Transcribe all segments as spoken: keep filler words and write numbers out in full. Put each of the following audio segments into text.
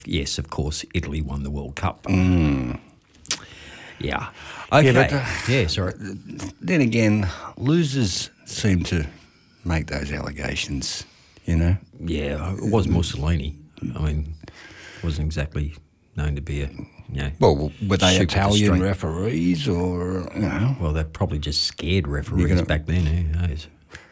yes, of course, Italy won the World Cup. Mm. Yeah. Okay. Yeah, but, uh, yeah, sorry. Then again, losers seem to make those allegations, you know? Yeah, it was Mussolini. I mean, wasn't exactly known to be a, you know... Well, were they shoot with the Italian straight- referees or, you know? Well, they probably just scared referees gonna- back then, who knows?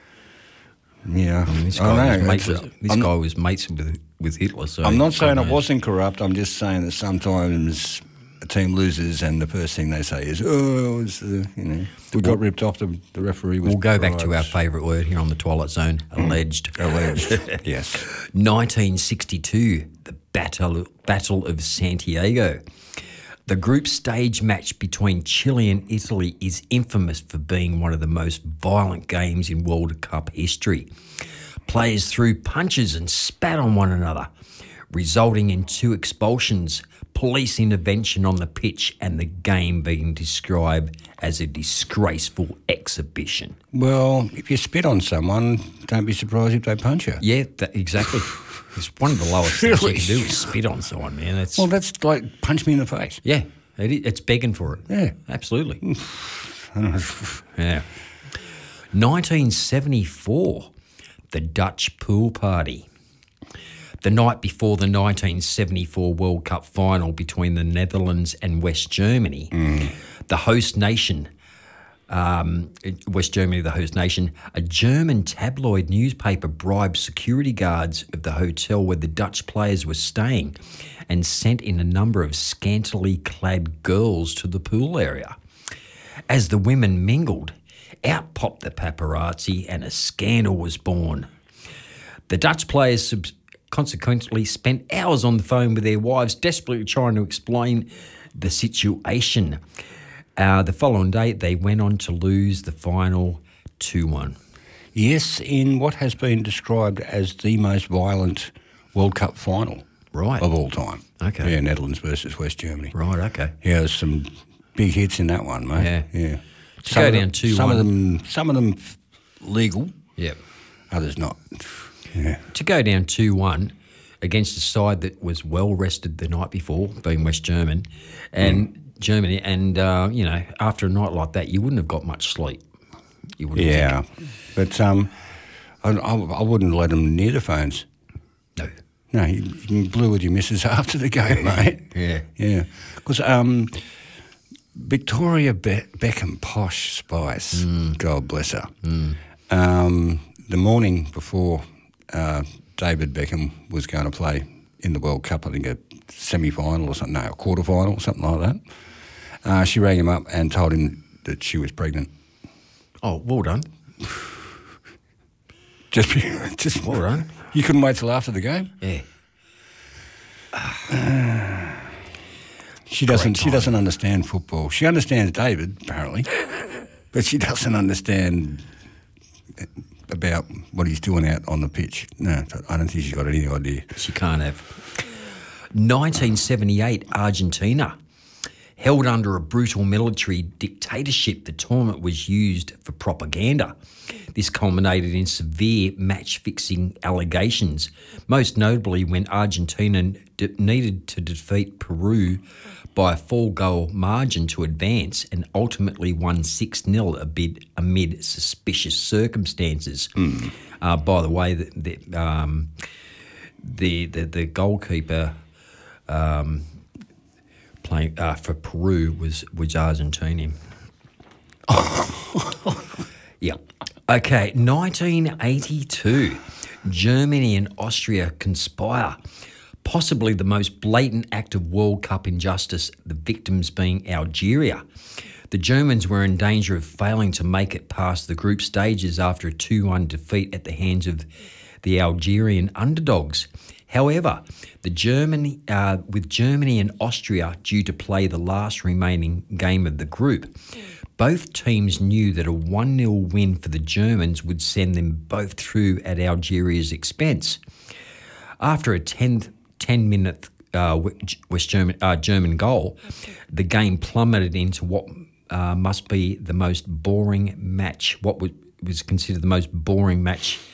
Yeah. I mean, this I guy, know, was, mates it's- with, this I'm- guy was mates with, with Hitler, so... I'm not saying God it knows. wasn't corrupt. I'm just saying that sometimes a team loses and the first thing they say is, oh, it's, uh, you know, we got ripped off, the, the referee was We'll go back to our bribed." favourite word here on the Twilight Zone, alleged. Alleged, yes. nineteen sixty-two, the Battle, Battle of Santiago. The group stage match between Chile and Italy is infamous for being one of the most violent games in World Cup history. Players threw punches and spat on one another, resulting in two expulsions, police intervention on the pitch, and the game being described as a disgraceful exhibition. Well, if you spit on someone, don't be surprised if they punch you. Yeah, that, exactly. It's one of the lowest things Really? you can do is spit on someone, man. That's, Well, that's like punch me in the face. yeah, it, i- it's begging for it. Yeah. Absolutely. Yeah. nineteen seventy-four, the Dutch pool party. The night before the nineteen seventy-four World Cup final between the Netherlands and West Germany, the host nation, um, West Germany, the host nation, a German tabloid newspaper bribed security guards of the hotel where the Dutch players were staying and sent in a number of scantily clad girls to the pool area. As the women mingled, out popped the paparazzi and a scandal was born. The Dutch players sub- consequently spent hours on the phone with their wives, desperately trying to explain the situation. Uh, the following day, they went on to lose the final two one. Yes, in what has been described as the most violent World Cup final Right. of all time. Okay. Yeah, Netherlands versus West Germany. Right, okay. Yeah, there's some big hits in that one, mate. Yeah. Yeah. To go of down them, two some of one. them, some of them legal, Yep. others not. Yeah. To go down two one against a side that was well rested the night before, being West German, and Germany, and, uh, you know, after a night like that, you wouldn't have got much sleep. You wouldn't Yeah, but um, I, I, I wouldn't let them near the phones. think. No, you, you can blue with your missus after the game, mate. Yeah. Yeah. Because um, Victoria Be- Beckham, posh Spice, God bless her, um, the morning before uh, David Beckham was going to play in the World Cup, I think a semi-final or something, no, a quarter-final or something like that, uh, she rang him up and told him that she was pregnant. Oh, well done. Just, just Well done. You couldn't wait till after the game? Yeah. She doesn't. She time. doesn't understand football. She understands David apparently, but she doesn't understand about what he's doing out on the pitch. No, I don't think she's got any idea. She can't have. nineteen seventy-eight, Argentina. Held under a brutal military dictatorship, the tournament was used for propaganda. This culminated in severe match-fixing allegations, most notably when Argentina d- needed to defeat Peru by a four-goal margin to advance and ultimately won six nil amid, amid suspicious circumstances. Mm. Uh, by the way, the, the, um, the, the, the goalkeeper... Um, playing uh, for Peru was was Argentinian. Yeah. Okay, nineteen eighty-two, Germany and Austria conspire. Possibly the most blatant act of World Cup injustice, the victims being Algeria. The Germans were in danger of failing to make it past the group stages after a two one defeat at the hands of the Algerian underdogs. However, the Germany, uh, with Germany and Austria due to play the last remaining game of the group, both teams knew that a one nil win for the Germans would send them both through at Algeria's expense. After a ten-minute uh, West German, uh, German goal, the game plummeted into what uh, must be the most boring match, what was considered the most boring match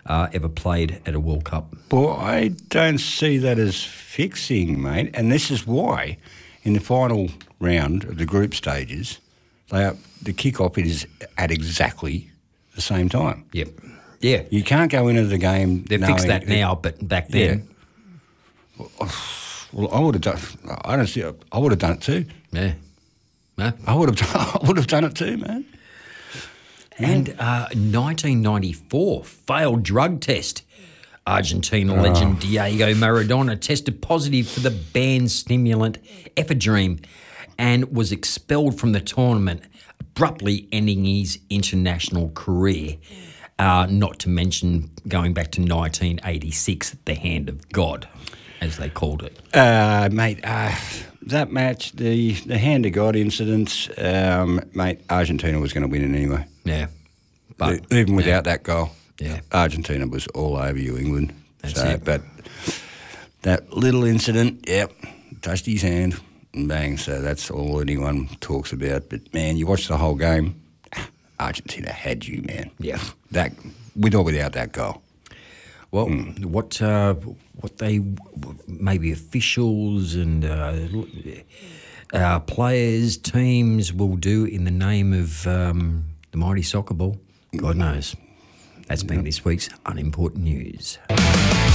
uh, ever played at a World Cup. Well, I don't see that as fixing, mate. And this is why, in the final round of the group stages, they are, the kick-off is at exactly the same time. Yep. Yeah. You can't go into the game. They've fixed that now, but back then. Yeah. Well, I would have done. I don't see. I would have done it too. Yeah. No? I would have. Done, I would have done it too, man. And uh, nineteen ninety-four failed drug test. Argentina oh. legend Diego Maradona tested positive for the banned stimulant ephedrine and was expelled from the tournament, abruptly ending his international career. Uh, not to mention going back to nineteen eighty-six, the hand of God, as they called it. Uh, mate, uh, that match, the, the hand of God incident, um, mate, Argentina was going to win it anyway. Yeah. But even without yeah. that goal, yeah, Argentina was all over you, England. That's so, it. But that little incident, yep, touched his hand and bang. So that's all anyone talks about. But, man, you watch the whole game, Argentina had you, man. Yeah. That, with or without that goal. Well, mm. what uh, what they, maybe officials and uh, uh, players, teams will do in the name of um, the mighty soccer ball, God knows. That's been this week's Unimportant News.